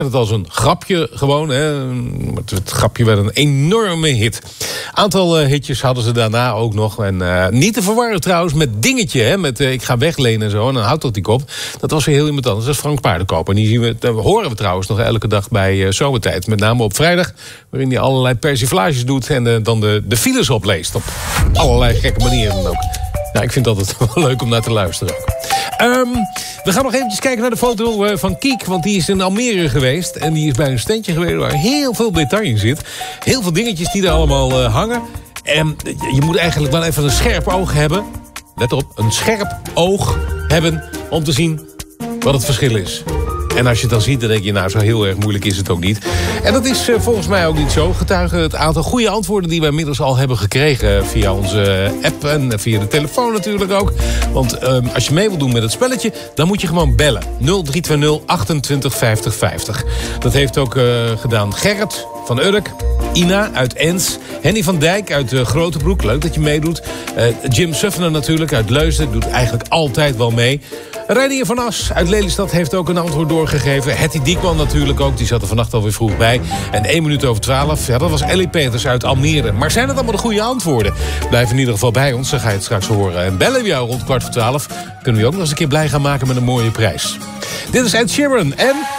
Het als een grapje gewoon. Hè. Het grapje werd een enorme hit. Aantal hitjes hadden ze daarna ook nog. En niet te verwarren trouwens met Dingetje. Hè, met ik ga weglenen en zo. En dan houdt dat die kop. Dat was weer heel iemand anders. Dat is Frank Paardenkoop. En die horen we trouwens nog elke dag bij Zomertijd. Met name op vrijdag. Waarin hij allerlei persiflages doet. En dan de files opleest. Op allerlei gekke manieren ook. Nou, ik vind het altijd wel leuk om naar te luisteren ook. We gaan nog eventjes kijken naar de foto van Kiek. Want die is in Almere geweest. En die is bij een standje geweest waar heel veel detail in zit. Heel veel dingetjes die er allemaal hangen. En je moet eigenlijk wel even een scherp oog hebben. Let op, een scherp oog hebben om te zien wat het verschil is. En als je het dan ziet, dan denk je, nou, zo heel erg moeilijk is het ook niet. En dat is volgens mij ook niet zo. Getuigen het aantal goede antwoorden die we inmiddels al hebben gekregen via onze app en via de telefoon natuurlijk ook. Want als je mee wilt doen met het spelletje, dan moet je gewoon bellen. 0320 28 50 50. Dat heeft ook gedaan Gerrit van Urk, Ina uit Ens, Henny van Dijk uit Grotebroek. Leuk dat je meedoet. Jim Suffner natuurlijk uit Leusden. Doet eigenlijk altijd wel mee. Reinier van As uit Lelystad heeft ook een antwoord doorgegeven. Hetty Diekman natuurlijk ook, die zat er vannacht alweer vroeg bij. En 1 minuut over 12, ja, dat was Ellie Peters uit Almere. Maar zijn het allemaal de goede antwoorden? Blijf in ieder geval bij ons, dan ga je het straks horen. En bellen we jou rond 11:15, kunnen we je ook nog eens een keer blij gaan maken met een mooie prijs. Dit is Ed Sheeran en